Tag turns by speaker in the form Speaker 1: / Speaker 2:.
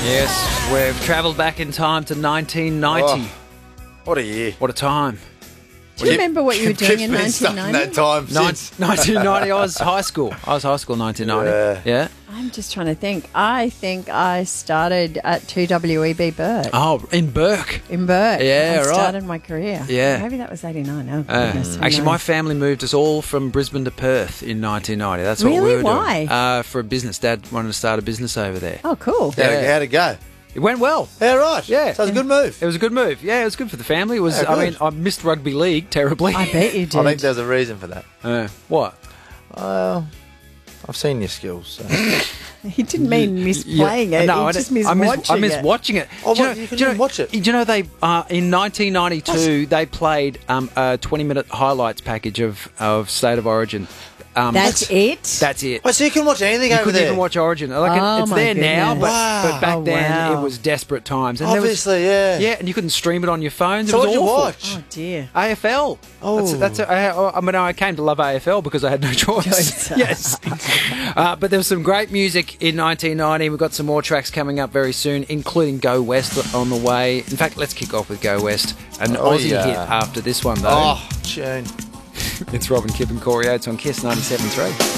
Speaker 1: Yes, we've travelled back in time to 1990.
Speaker 2: Oh, what a year.
Speaker 1: What a time.
Speaker 3: Do you remember what you were doing in
Speaker 2: Kip's been stuck in
Speaker 3: 1990?
Speaker 2: that time since.
Speaker 1: 1990, I was high school. I was high school in 1990. Yeah.
Speaker 3: I'm just trying to think. I think I started at 2WEB Burke.
Speaker 1: Oh, in Burke.
Speaker 3: In Burke.
Speaker 1: Yeah,
Speaker 3: I
Speaker 1: right.
Speaker 3: started my career.
Speaker 1: Yeah.
Speaker 3: Maybe that was 89. Oh, goodness. who
Speaker 1: Actually, my
Speaker 3: knows?
Speaker 1: family moved us all from Brisbane to Perth in 1990. That's what we
Speaker 3: Really?
Speaker 1: were
Speaker 3: Why?
Speaker 1: doing. For a business. Dad wanted to start a business over there.
Speaker 3: Oh, cool.
Speaker 1: Yeah.
Speaker 2: How'd it go?
Speaker 1: It went well.
Speaker 2: Yeah, right.
Speaker 1: Yeah.
Speaker 2: So it was a good move.
Speaker 1: It was a good move. Yeah, it was good for the family. It was.
Speaker 2: Yeah,
Speaker 1: I
Speaker 2: good.
Speaker 1: mean, I missed rugby league terribly.
Speaker 3: I bet you did.
Speaker 2: I think there's a reason for that.
Speaker 1: What?
Speaker 2: I've seen your skills. So.
Speaker 3: He didn't mean miss playing it.
Speaker 1: No,
Speaker 3: he just missed watching
Speaker 1: I miss
Speaker 3: it.
Speaker 1: watching it.
Speaker 2: Oh,
Speaker 1: Do
Speaker 2: you couldn't even watch it?
Speaker 1: Do you know they in 1992 they played a 20-minute highlights package of State of Origin.
Speaker 3: That's it?
Speaker 1: That's it.
Speaker 2: Oh, so you can watch anything
Speaker 1: You
Speaker 2: over
Speaker 1: couldn't
Speaker 2: there?
Speaker 1: even watch Origin. Like
Speaker 3: Oh,
Speaker 1: it's
Speaker 3: my
Speaker 1: there now,
Speaker 3: goodness.
Speaker 1: but back
Speaker 3: Oh,
Speaker 1: then
Speaker 3: wow.
Speaker 1: it was desperate times. And there was-
Speaker 2: Obviously, yeah.
Speaker 1: yeah, and you couldn't stream it on your phones.
Speaker 2: So
Speaker 1: it was
Speaker 2: what'd you
Speaker 1: awful.
Speaker 2: watch?
Speaker 3: Oh, dear.
Speaker 1: AFL.
Speaker 2: Oh.
Speaker 1: I mean, I came to love AFL because I had no choice. Yes. But there was some great music in 1990. We've got some more tracks coming up very soon, including Go West on the way. In fact, let's kick off with Go West, an
Speaker 2: Oh,
Speaker 1: Aussie
Speaker 2: yeah.
Speaker 1: hit after this one, though.
Speaker 2: Oh, tune.
Speaker 1: It's Robin, Kip and Corey Oates on KISS 97.3.